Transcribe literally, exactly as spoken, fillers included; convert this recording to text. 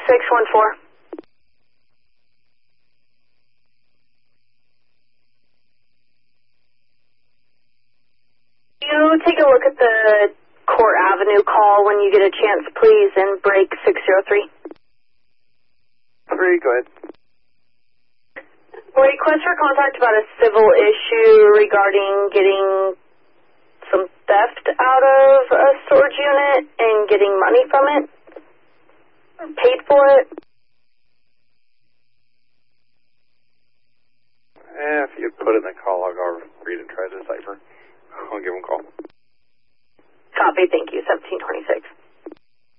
six one four. You take a look at the Court Avenue call when you get a chance, please, and break six zero three. Three, go ahead. Request for contact about a civil issue regarding getting some theft out of a storage unit and getting money from it. Paid for it. Eh, if you put it in the call, I'll go read and try to decipher. I'll give him a call. Copy, thank you, seventeen twenty-six.